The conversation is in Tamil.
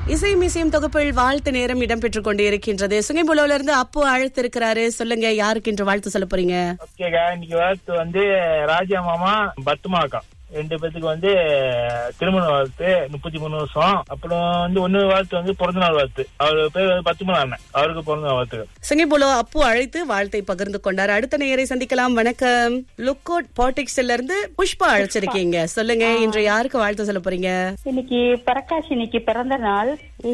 இசையும் தொகுப்பில் வாழ்த்து நேரம் இடம்பெற்றுக் கொண்டு இருக்கின்றது. சுங்கைபுலோல இருந்து அப்போ அழைத்திருக்கிறாரு. சொல்லுங்க, யாருக்கு இன்று வாழ்த்து சொல்ல போறீங்க? ஓகேக்கா, இன்னைக்கு வாழ்த்து ராஜா மாமா பத்துமாக்கா 2 பேத்துக்கு திருமண வாழ்த்து 33 வருஷம். அப்புறம் ஒண்ணு வாழ்த்து பிறந்த நாள் வாழ்த்து. அவரு பேர் பத்துமணி அண்ணன், அவருக்கு பிறந்த நாள் வாழ்த்து. சுங்கைபுலோ அப்போ அழைத்து வாழ்த்தை பகிர்ந்து கொண்டார். அடுத்த நேயரை சந்திக்கலாம். வணக்கம். லுக்கோட் பாலிடிக்ஸ்ல இருந்து புஷ்பா அழைச்சிருக்கீங்க. சொல்லுங்க, இன்று யாருக்கு வாழ்த்து சொல்ல போறீங்க? இன்னைக்கு பிரகாஷ் இன்னைக்கு பிறந்த நாள்.